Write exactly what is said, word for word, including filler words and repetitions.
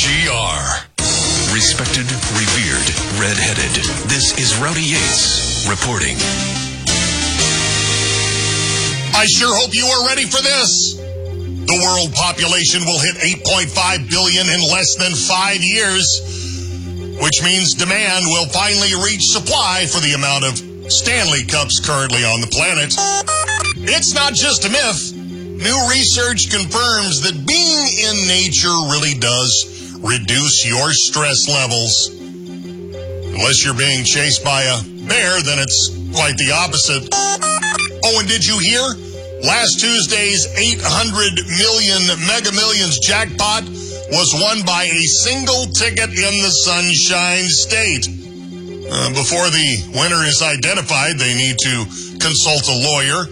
G R. Respected, revered, red-headed. This is Rowdy Yates reporting. I sure hope you are ready for this. The world population will hit eight point five billion in less than five years, which means demand will finally reach supply for the amount of Stanley Cups currently on the planet. It's not just a myth. New research confirms that being in nature really does reduce your stress levels. Unless you're being chased by a bear, then it's quite the opposite. Oh, and did you hear? Last Tuesday's eight hundred million Mega Millions jackpot was won by a single ticket in the Sunshine State. Uh, before the winner is identified, they need to consult a lawyer